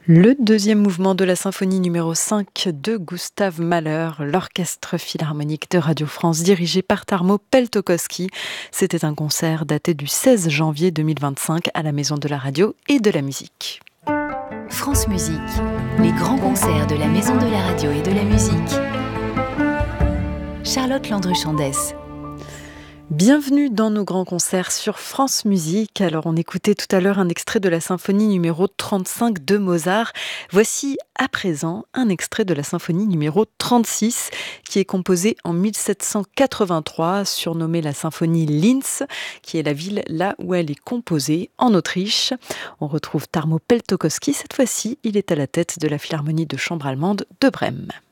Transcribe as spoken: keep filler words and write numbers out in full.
Le deuxième mouvement de la symphonie numéro cinq de Gustav Mahler, l'orchestre philharmonique de Radio France dirigé par Tarmo Peltokoski. C'était un concert daté du seize janvier deux mille vingt-cinq à la Maison de la Radio et de la Musique. France Musique, les grands concerts de la Maison de la Radio et de la Musique. Charlotte Landru-Chandès. Bienvenue dans nos grands concerts sur France Musique. Alors on écoutait tout à l'heure un extrait de la symphonie numéro trente-cinq de Mozart. Voici à présent un extrait de la symphonie numéro trente-six qui est composée en mille sept cent quatre-vingt-trois, surnommée la symphonie Linz, qui est la ville là où elle est composée, en Autriche. On retrouve Tarmo Peltokoski, cette fois-ci il est à la tête de la philharmonie de chambre allemande de Brême.